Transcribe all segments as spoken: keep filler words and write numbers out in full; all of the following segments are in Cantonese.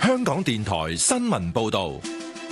香港電台新聞報道。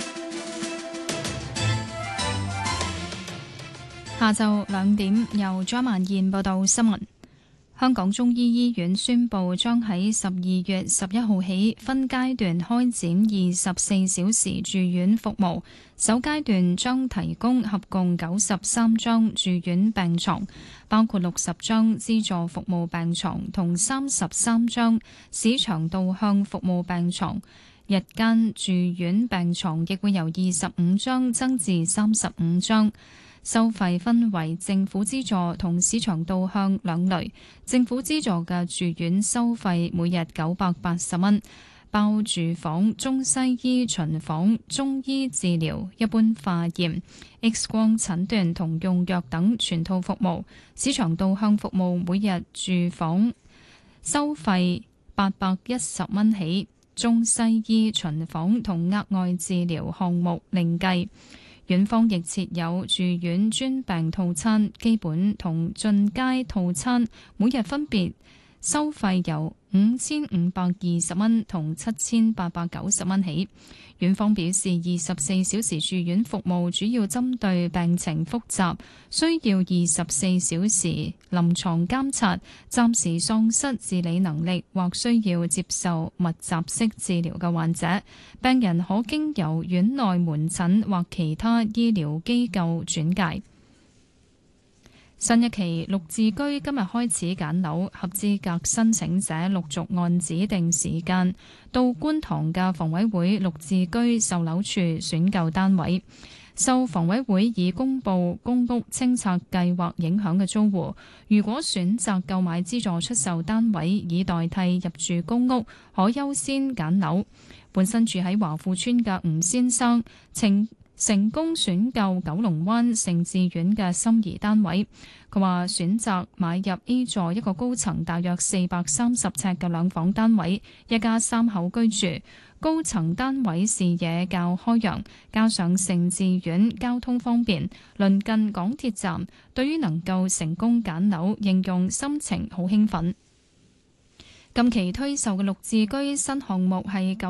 下晝兩點，由張曼燕報道新聞。香港中醫醫院宣布，將喺十二月十一號起分階段開展二十四小時住院服務。首階段將提供合共九十三張住院病床，包括六十張資助服務病床同三十三張市場導向服務病床。日間住院病床亦會由二十五張增至三十五張。收費分為政府資助同市場導向兩類。政府資助嘅住院收費每日九百八十蚊，包住房、中西醫巡房、中醫治療、一般化驗、X 光診斷同用藥等全套服務。市場導向服務每日住房收費八百一十蚊起，中西醫巡房同額外治療項目另計。院方亦設有住院專病套餐、基本同進階套餐，每日分別收費由五千五百二十蚊同七千八百九十蚊起。院方表示，二十四小時住院服務主要針對病情複雜、需要二十四小時臨床監察、暫時喪失自理能力或需要接受密集式治療嘅患者。病人可經由院內門診或其他醫療機構轉介。新一期綠置居今日開始揀樓，合資格申請者陸續按指定時間到觀塘嘅房委會綠置居售樓處選購單位。受房委會已公布公屋清拆計劃影響嘅租戶，如果選擇購買資助出售單位以代替入住公屋，可優先揀樓。本身住喺華富村嘅吳先生，情成功選購九龍灣盛智苑嘅心儀單位。佢話選擇買入 A 座一個高層大約四百三十尺嘅兩房單位，一家三口居住。高層單位視野較開揚，加上盛智苑交通方便，鄰近港鐵站，對於能夠成功揀樓，形容心情好興奮。近期推售嘅綠置居新項目係